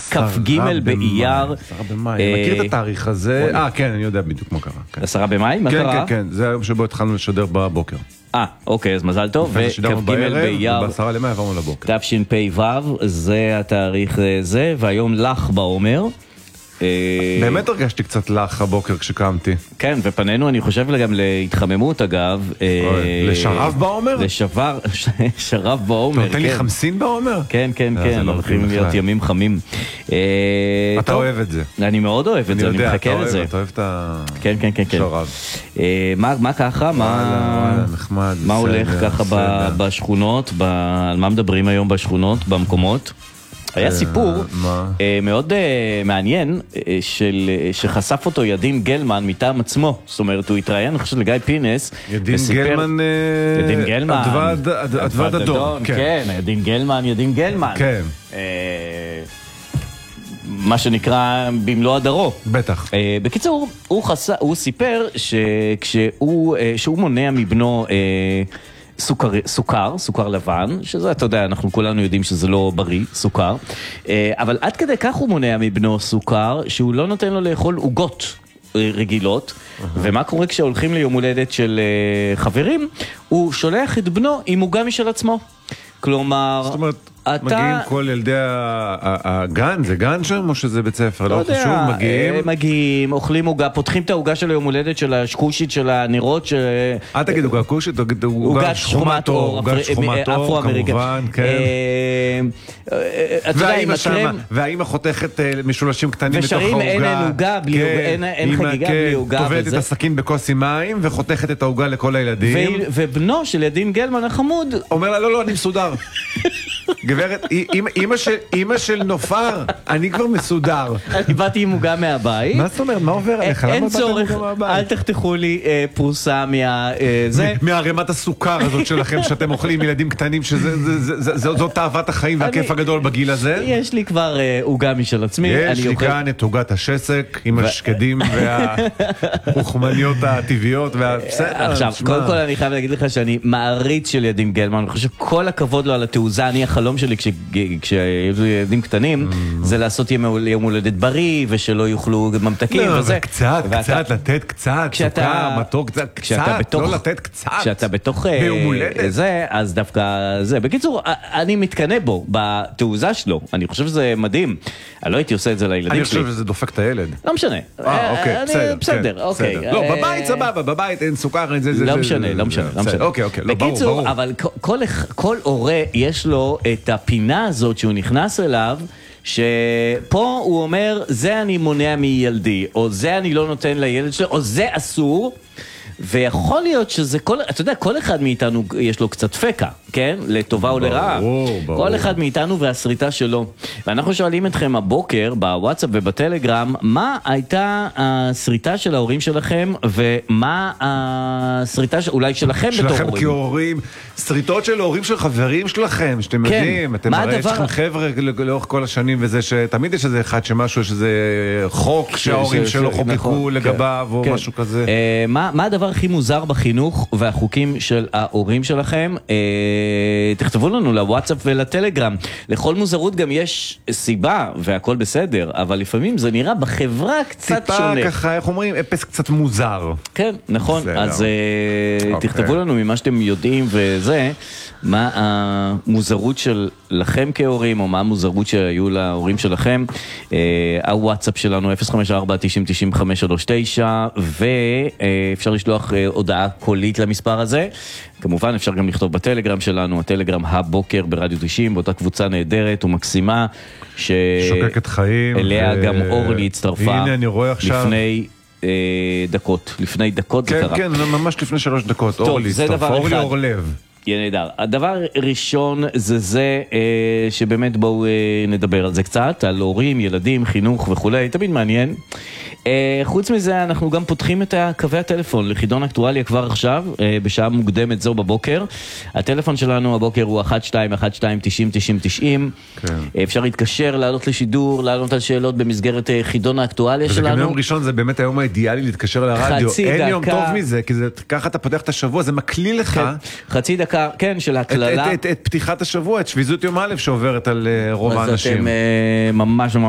כ"ג באייר. 10 במאי, אני מכיר את התאריך הזה. כן, אני יודע בדיוק מה קרה. 10 במאי? מה קרה? כן, כן, זה היום שבו התחלנו לשדר בבוקר. אוקיי, אז מזל טוב. וכ"ג באייר, וב10 למאי עברנו לבוקר. תשפ"ו, זה התאריך זה, והיום לח בעומר. באמת הרגשתי קצת לח הבוקר כשקמתי. כן, ופנינו אני חושב גם להתחממות אגב. לשרב בעומר? שרב בעומר. נותן לי חמסין בעומר? כן, כן, כן, הולכים להיות ימים חמים. אתה אוהב את זה. אני מאוד אוהב את זה, אני מחכה לזה. אתה אוהב את השרב. מה ככה? מה הולך ככה בשכונות? על מה מדברים היום בשכונות, במקומות? היה סיפור מאוד מעניין שחשף אותו ידין גלמן מטעם עצמו. זאת אומרת, הוא התראיין, אני חושב לגיא פינס. ידין גלמן, אדווד אדום. כן, ידין גלמן. כן. מה שנקרא במלוא הדרו. בטח. בקיצור, הוא סיפר שהוא מונע מבנו סוכר לבן, שזה, אתה יודע, אנחנו כולנו יודעים שזה לא בריא, סוכר, אבל עד כדי כך הוא מונע מבנו סוכר, שהוא לא נותן לו לאכול עוגות רגילות, ומה קורה כשהולכים ליום הולדת של חברים? הוא שולח את בנו עם עוגה משל עצמו. כלומר, זאת אומרת, מגיעים כל ילדי הגן, זה גן שם או שזה בית ספר? לא חשוב, מגיעים, אוכלים עוגה, פותחים את העוגה של היום הולדת של השקושית של הנרות. אל תגיד עוגה קושית, תגיד עוגה שחומת אור, כמובן, כן. והאמא חותכת משולשים קטנים בתוך העוגה. ושרים אין חגיגה בלי עוגה. טובלת את הסכין בכוס עם מים וחותכת את העוגה לכל הילדים. ובנו של ידין גלמן החמוד אומר לה, לא, אני מסודר. גברת, אמא של נופר, אני כבר מסודר. אני באתי עם עוגה מהבית. מה זאת אומרת? מה עובר עליך? אין צורך, אל תחתכו לי פרוסה מהרמת הסוכר הזאת שלכם שאתם אוכלים ילדים קטנים, שזאת תאוות החיים והכיף הגדול בגיל הזה. יש לי כבר עוגה משל עצמי. יש לי כאן את עוגת השסק עם השקדים והאוכמניות הטבעיות. עכשיו, קודם כל אני חייב להגיד לך שאני מעריץ של ידין גלמן, אני חושב כל הכבוד לו על התעוזה. אני החלום שלי כשהיו ילדים קטנים זה לעשות יום הולדת בריא ושלא יוכלו ממתקים וזה. קצת, לתת קצת, סוכר, מתוק, קצת, לא לתת קצת. כשאתה בתוך זה, אז דווקא זה. בקיצור, אני מתקנה בו, בתעוזה שלו. אני חושב שזה מדהים. אני לא הייתי עושה את זה לילדים שלי. אני חושב שזה דופק את הילד. לא משנה. אוקיי, בסדר, אוקיי. לא, בבית סבבה, בבית אין סוכר, אין זה. לא משנה. אוקיי, לא, ברור. בקיצור, אבל כל הורה יש לו את הפינה הזאת שהוא נכנס אליו, שפה הוא אומר, זה אני מונע מילדי, או זה אני לא נותן לילד שלי, או זה אסור, ויכול להיות שזה, אתה יודע, כל אחד מאיתנו יש לו קצת פקע, כן? לטובה או לרעה. כל אחד מאיתנו והסריטה שלו. ואנחנו שואלים אתכם הבוקר, בוואטסאפ ובטלגרם, מה הייתה הסריטה של ההורים שלכם, ומה הסריטה אולי שלכם בתור הורים? שלכם כהורים, סריטות של ההורים של חברים שלכם, שאתם יודעים, אתם הרי יש לכם חבר'ה לאורך כל השנים, וזה שתמיד יש איזה אחד שמשהו, יש איזה חוק שההורים שלו חוקקו לגביו, או משהו כזה. מה הדבר הכי מוזר בחינוך והחוקים של ההורים שלכם? תכתבו לנו לוואטסאפ ולטלגרם. לכל מוזרות גם יש סיבה והכל בסדר, אבל לפעמים זה נראה בחברה קצת שונה. טיפה ככה, איך אומרים, אפס קצת מוזר. כן, נכון. אז תכתבו לנו ממה שאתם יודעים וזה, מה המוזרות שלכם כהורים, או מה המוזרות שהיו להורים שלכם. הוואטסאפ שלנו 054-90-9539, ואפשר לשלוח הודעה קולית למספר הזה. כמובן אפשר גם לכתוב בטלגרם שלנו, הטלגרם הבוקר ברדיו 90, באותה קבוצה נהדרת ומקסימה, שוקקת חיים. אליה גם אורלי הצטרפה. הנה אני רואה עכשיו. לפני דקות זה קרה. כן, ממש לפני 3 דקות. אורלי הצטרפה, אורלי אורלב. נהדר. הדבר ראשון זה שבאמת בואו נדבר על זה קצת, על הורים, ילדים, חינוך וכולי, תמיד מעניין. חוץ מזה אנחנו גם פותחים את קווי הטלפון לחידון אקטואליה כבר עכשיו, בשעה מוקדמת זו בבוקר. הטלפון שלנו הבוקר הוא 1212-90-90-90. אפשר להתקשר, לעלות לשידור, לעלות על שאלות במסגרת חידון האקטואליה שלנו. וזה גם יום ראשון, זה באמת היום האידיאלי להתקשר לרדיו. אין יום טוב מזה, כי ככה אתה פותח את השבוע, זה מקליל לך. חצי דקה, כן, של הכללה. את פתיחת השבוע, את שביזות יום א' שעוברת על רוב האנשים. אז אתם ממש